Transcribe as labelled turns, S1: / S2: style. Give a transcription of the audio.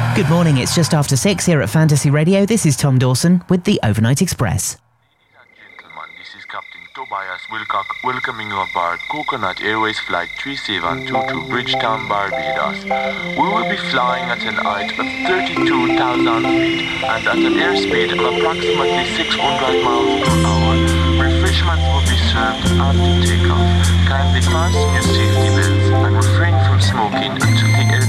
S1: Good morning, it's just after 6 here at Fantasy Radio. This is Tom Dawson with the Overnight Express.
S2: Ladies and gentlemen, this is Captain Tobias Wilcock welcoming you aboard Coconut Airways Flight 3722 Bridgetown, Barbados. We will be flying at an height of 32,000 feet and at an airspeed of approximately 600 miles per hour. Refreshments will be served after takeoff. Kindly fasten your